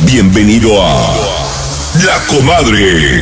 Bienvenido a La Comadre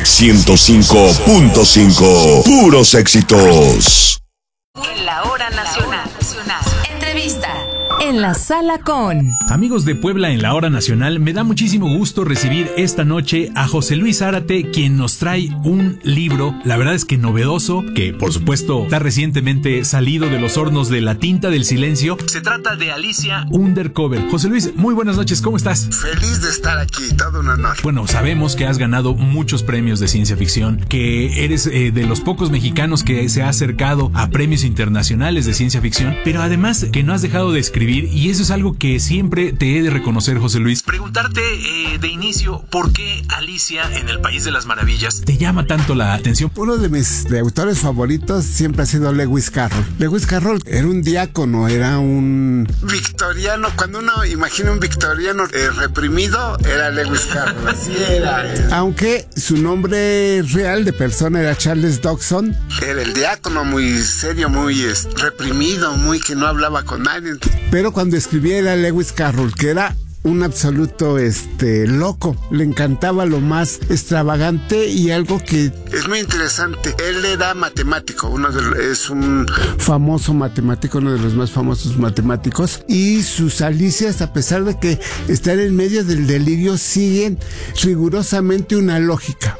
105.5. Puros éxitos. En la hora nacional. Entrevista en la sala con... Amigos de Puebla en la hora nacional, me da muchísimo gusto recibir esta noche a José Luis Zárate, quien nos trae un libro, la verdad es que novedoso, que por supuesto está recientemente salido de los hornos de la tinta del silencio. Se trata de Alicia Undercover. José Luis, muy buenas noches, ¿cómo estás? Feliz de estar aquí, todo un honor. Bueno, sabemos que has ganado muchos premios de ciencia ficción, que eres de los pocos mexicanos que se ha acercado a premios internacionales de ciencia ficción, pero además que no has dejado de escribir, y eso es algo que siempre te he de reconocer, José Luis. Preguntarte de inicio, ¿por qué Alicia en el País de las Maravillas te llama tanto la atención? Uno de mis autores favoritos siempre ha sido Lewis Carroll. Lewis Carroll era un diácono, era un victoriano. Cuando uno imagina un victoriano reprimido, era Lewis Carroll. Así era. Aunque su nombre real de persona era Charles Dodgson. Era el diácono muy serio, muy reprimido, muy que no hablaba con nadie. Pero cuando escribía era Lewis Carroll, que era un absoluto loco. Le encantaba lo más extravagante y algo que es muy interesante. Él era matemático, es un famoso matemático, uno de los más famosos matemáticos, y sus Alicias, a pesar de que están en medio del delirio, siguen rigurosamente una lógica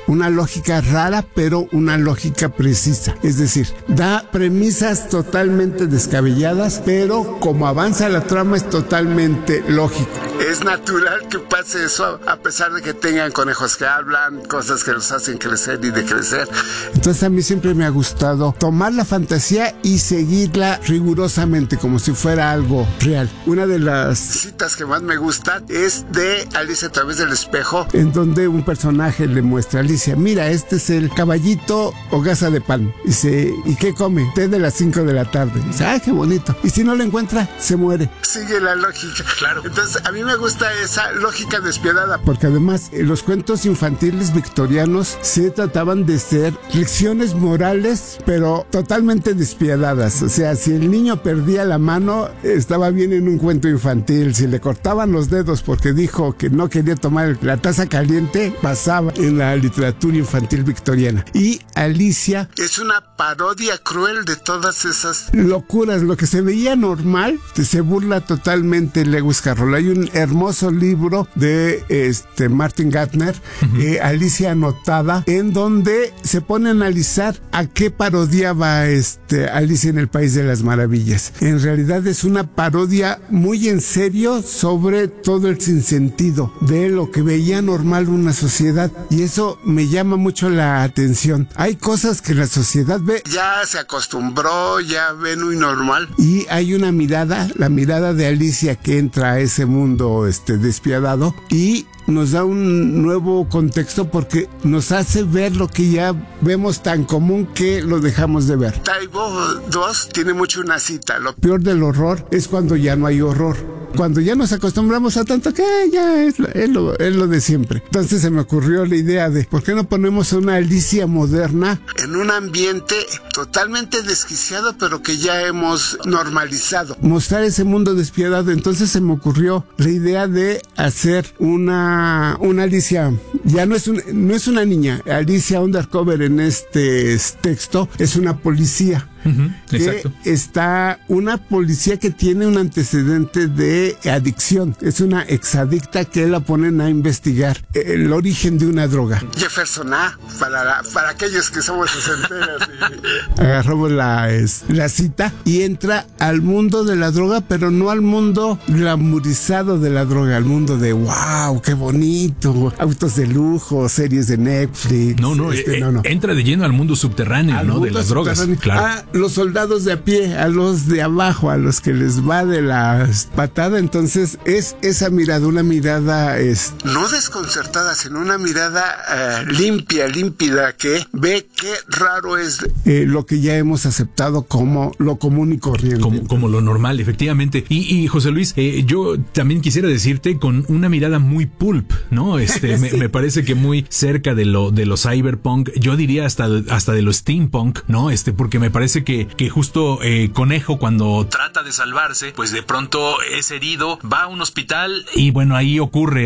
rara, pero una lógica precisa. Es decir, da premisas totalmente descabelladas, pero como avanza la trama es totalmente lógico. Es natural que pase eso, a pesar de que tengan conejos que hablan, cosas que los hacen crecer y decrecer. Entonces a mí siempre me ha gustado tomar la fantasía y seguirla rigurosamente, como si fuera algo real. Una de las citas que más me gustan es de Alicia a través del espejo, en donde un personaje le muestra a Alicia: mira, este es el caballito hogaza de pan. Dice: ¿y qué come? Té de las 5 de la tarde. Dice: ¡ay, qué bonito! Y si no lo encuentra, se muere. Sigue la lógica. Claro. Entonces a mí me gusta esa lógica despiadada, porque además los cuentos infantiles victorianos se trataban de ser lecciones morales, pero totalmente despiadadas. O sea, si el niño perdía la mano, estaba bien en un cuento infantil. Si le cortaban los dedos porque dijo que no quería tomar la taza caliente, pasaba en la literatura infantil victoriana. Y Alicia es una parodia cruel de todas esas locuras. Lo que se veía normal se burla totalmente Lewis Carroll. Hay un hermoso libro de Martin Gardner, Alicia Anotada, en donde se pone a analizar a qué parodiaba Alicia en el País de las Maravillas. En realidad es una parodia muy en serio sobre todo el sinsentido de lo que veía normal una sociedad, y eso me llama mucho la atención. Hay cosas que la sociedad ve, ya se acostumbró, ya ve muy normal, y hay una mirada, la mirada de Alicia, que entra a ese mundo despiadado y nos da un nuevo contexto, porque nos hace ver lo que ya vemos tan común que lo dejamos de ver. Taibo 2 tiene mucho una cita: lo peor del horror es cuando ya no hay horror, cuando ya nos acostumbramos a tanto que ya es lo de siempre. Entonces se me ocurrió la idea de ¿por qué no ponemos una Alicia moderna en un ambiente totalmente desquiciado, pero que ya hemos normalizado? Mostrar ese mundo despiadado. Entonces se me ocurrió la idea de hacer una Alicia, ya no es una niña. Alicia Undercover en este texto es una policía. Exacto. Está una policía que tiene un antecedente de adicción. Es una exadicta que la ponen a investigar el origen de una droga. Jefferson A, para aquellos que somos sesenteros. Agarramos la cita y entra al mundo de la droga, pero no al mundo glamurizado de la droga, al mundo de wow, qué bonito, autos de lujo, series de Netflix. No. Entra de lleno al mundo subterráneo, ¿no? De las drogas. Claro. Los soldados de a pie, a los de abajo, a los que les va de la patada. Entonces es esa mirada, una mirada no desconcertada, sino una mirada límpida, que ve qué raro es lo que ya hemos aceptado como lo común y corriente. Como lo normal, efectivamente. Y José Luis, yo también quisiera decirte con una mirada muy pulp, ¿no? Sí. me parece que muy cerca de lo cyberpunk, yo diría hasta de lo steampunk, ¿no? Porque me parece que justo Conejo, cuando trata de salvarse, pues de pronto es herido, va a un hospital y bueno, ahí ocurre